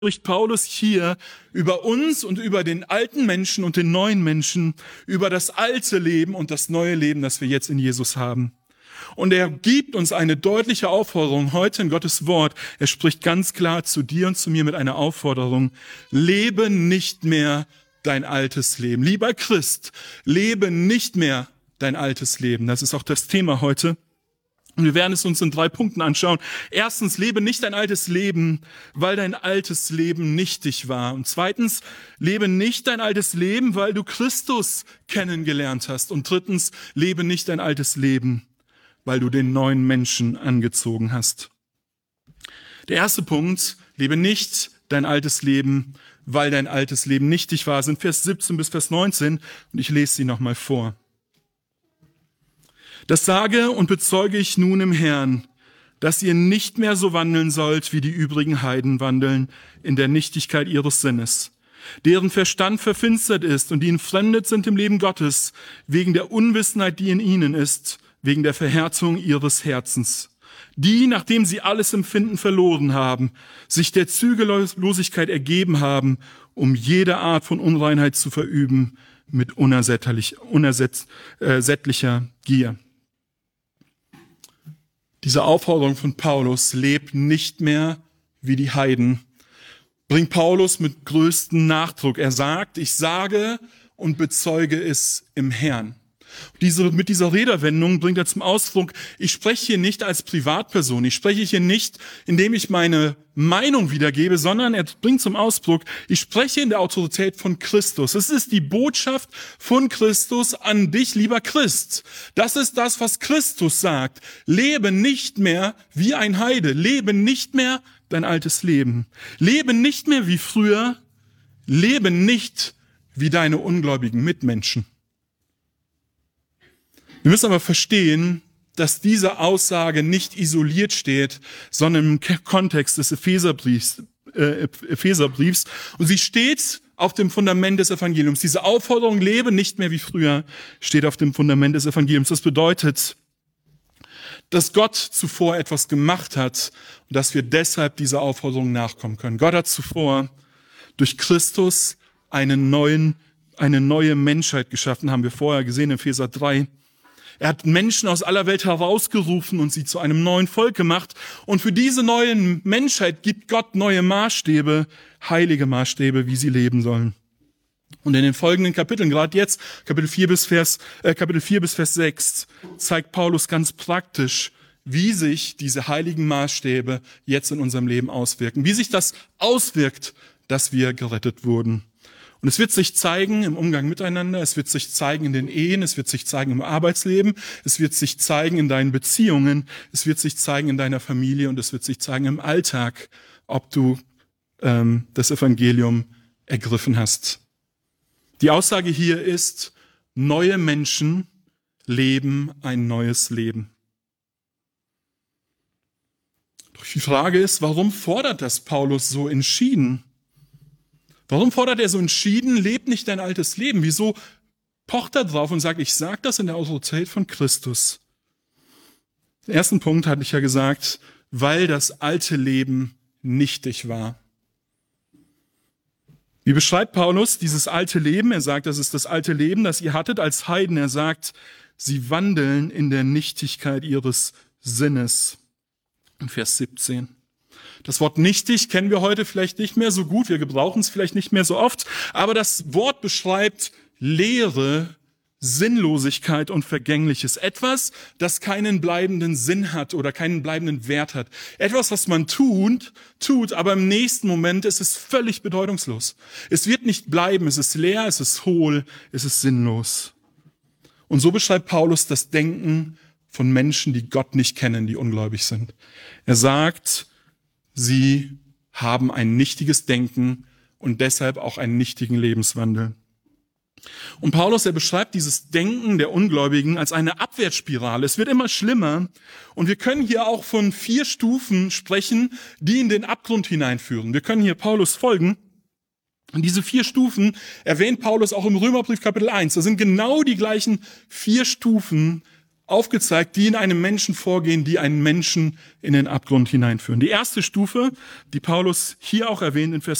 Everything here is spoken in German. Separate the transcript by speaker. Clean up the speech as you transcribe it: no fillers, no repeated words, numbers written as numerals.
Speaker 1: spricht Paulus hier über uns und über den alten Menschen und den neuen Menschen, über das alte Leben und das neue Leben, das wir jetzt in Jesus haben. Und er gibt uns eine deutliche Aufforderung heute in Gottes Wort. Er spricht ganz klar zu dir und zu mir mit einer Aufforderung. Lebe nicht mehr dein altes Leben. Lieber Christ, lebe nicht mehr dein altes Leben. Das ist auch das Thema heute. Und wir werden es uns in 3 Punkten anschauen. Erstens, lebe nicht dein altes Leben, weil dein altes Leben nichtig war. Und zweitens, lebe nicht dein altes Leben, weil du Christus kennengelernt hast. Und drittens, lebe nicht dein altes Leben, weil du den neuen Menschen angezogen hast. Der erste Punkt, lebe nicht dein altes Leben, weil dein altes Leben nichtig war, sind Vers 17 bis Vers 19. Und ich lese sie nochmal vor. Das sage und bezeuge ich nun im Herrn, dass ihr nicht mehr so wandeln sollt, wie die übrigen Heiden wandeln, in der Nichtigkeit ihres Sinnes, deren Verstand verfinstert ist und die entfremdet sind im Leben Gottes, wegen der Unwissenheit, die in ihnen ist, wegen der Verhärtung ihres Herzens. Die, nachdem sie alles Empfinden verloren haben, sich der Zügellosigkeit ergeben haben, um jede Art von Unreinheit zu verüben, mit unersättlicher Gier. Diese Aufforderung von Paulus, lebt nicht mehr wie die Heiden, bringt Paulus mit größtem Nachdruck. Er sagt, ich sage und bezeuge es im Herrn. Mit dieser Redewendung bringt er zum Ausdruck, ich spreche hier nicht als Privatperson, ich spreche hier nicht, indem ich meine Meinung wiedergebe, sondern er bringt zum Ausdruck, ich spreche in der Autorität von Christus. Es ist die Botschaft von Christus an dich, lieber Christ. Das ist das, was Christus sagt. Lebe nicht mehr wie ein Heide, lebe nicht mehr dein altes Leben. Lebe nicht mehr wie früher, lebe nicht wie deine ungläubigen Mitmenschen. Wir müssen aber verstehen, dass diese Aussage nicht isoliert steht, sondern im Kontext des Epheserbriefs. Und sie steht auf dem Fundament des Evangeliums. Diese Aufforderung, lebe nicht mehr wie früher, steht auf dem Fundament des Evangeliums. Das bedeutet, dass Gott zuvor etwas gemacht hat und dass wir deshalb dieser Aufforderung nachkommen können. Gott hat zuvor durch Christus eine neue Menschheit geschaffen, haben wir vorher gesehen in Epheser 3. Er hat Menschen aus aller Welt herausgerufen und sie zu einem neuen Volk gemacht. Und für diese neue Menschheit gibt Gott neue Maßstäbe, heilige Maßstäbe, wie sie leben sollen. Und in den folgenden Kapiteln, gerade jetzt, Kapitel 4 bis Vers 6, zeigt Paulus ganz praktisch, wie sich diese heiligen Maßstäbe jetzt in unserem Leben auswirken. Wie sich das auswirkt, dass wir gerettet wurden. Und es wird sich zeigen im Umgang miteinander, es wird sich zeigen in den Ehen, es wird sich zeigen im Arbeitsleben, es wird sich zeigen in deinen Beziehungen, es wird sich zeigen in deiner Familie und es wird sich zeigen im Alltag, ob du das Evangelium ergriffen hast. Die Aussage hier ist, neue Menschen leben ein neues Leben. Doch die Frage ist, warum fordert das Paulus so entschieden? Warum fordert er so entschieden, lebt nicht dein altes Leben? Wieso pocht er drauf und sagt, ich sage das in der Autorität von Christus? Den ersten Punkt hatte ich ja gesagt, weil das alte Leben nichtig war. Wie beschreibt Paulus dieses alte Leben? Er sagt, das ist das alte Leben, das ihr hattet als Heiden. Er sagt, sie wandeln in der Nichtigkeit ihres Sinnes. In Vers 17. Das Wort nichtig kennen wir heute vielleicht nicht mehr so gut, wir gebrauchen es vielleicht nicht mehr so oft, aber das Wort beschreibt Leere, Sinnlosigkeit und Vergängliches. Etwas, das keinen bleibenden Sinn hat oder keinen bleibenden Wert hat. Etwas, was man tut, aber im nächsten Moment ist es völlig bedeutungslos. Es wird nicht bleiben, es ist leer, es ist hohl, es ist sinnlos. Und so beschreibt Paulus das Denken von Menschen, die Gott nicht kennen, die ungläubig sind. Er sagt, sie haben ein nichtiges Denken und deshalb auch einen nichtigen Lebenswandel. Und Paulus, er beschreibt dieses Denken der Ungläubigen als eine Abwärtsspirale. Es wird immer schlimmer und wir können hier auch von 4 Stufen sprechen, die in den Abgrund hineinführen. Wir können hier Paulus folgen. Und diese 4 Stufen erwähnt Paulus auch im Römerbrief Kapitel 1. Das sind genau die gleichen 4 Stufen aufgezeigt, die in einem Menschen vorgehen, die einen Menschen in den Abgrund hineinführen. Die erste Stufe, die Paulus hier auch erwähnt in Vers